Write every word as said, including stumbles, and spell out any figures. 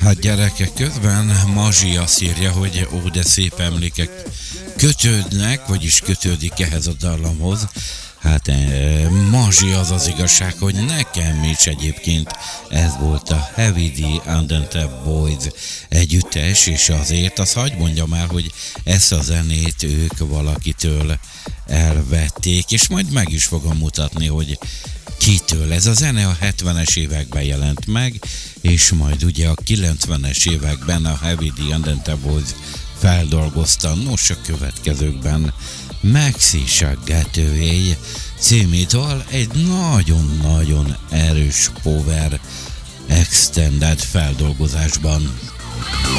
Hát gyerekek, közben Mazsi azt írja, hogy ó, de szép emlékek kötődnek, vagyis kötődik ehhez a dallamhoz. Hát eh, Mazsi, az az igazság, hogy nekem is egyébként ez volt a Heavy D and the Boys együttes, és azért azt hagy mondjam el, hogy ezt a zenét ők valakitől elvették, és majd meg is fogom mutatni, hogy kitől. Ez a zene a hetvenes években jelent meg, és majd ugye a kilencvenes években a Heavy D and the Boys feldolgozta. Nos, a következőkben Maxi Saggetőé című dal egy nagyon-nagyon erős power extended feldolgozásban.